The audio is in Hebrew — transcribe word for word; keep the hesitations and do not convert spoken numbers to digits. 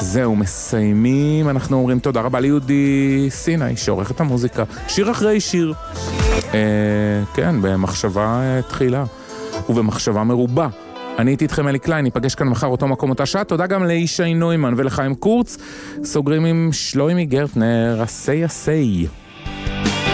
זהו, מסיימים, אנחנו אומרים תודה רבה ליהודי סיני, שעורך את המוזיקה, שיר אחרי שיר. אה, כן, במחשבה תחילה, ובמחשבה מרובה. אני הייתי איתכם אלי קליין, ניפגש כאן מחר אותו מקום אותה שעה. תודה גם לישי נוימן ולחיים קורץ. סוגרים עם שלוימי גרטנר, עשי עשי.